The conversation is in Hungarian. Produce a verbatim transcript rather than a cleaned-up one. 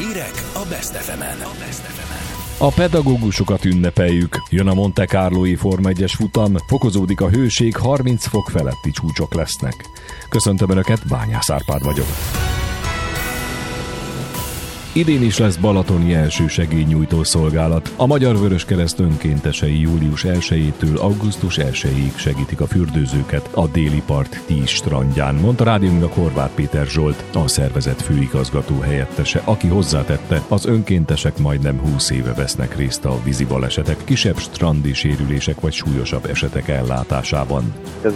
Hírek a Best ef emen. A pedagógusokat ünnepeljük. Jön a Monte Carlói Forma egyes futam, fokozódik a hőség, harminc fok feletti csúcsok lesznek. Köszöntöm Önöket, Bányász Árpád vagyok. Idén is lesz balatoni elsősegélynyújtó szolgálat. A Magyar Vöröskereszt önkéntesei július elsejétől augusztus elsejéig segítik a fürdőzőket a déli part tíz strandján, mondta rádiónknak Horváth Péter Zsolt, a szervezet főigazgató helyettese, aki hozzátette, az önkéntesek majdnem húsz éve vesznek részt a vízi balesetek, kisebb strandi sérülések vagy súlyosabb esetek ellátásában. Ez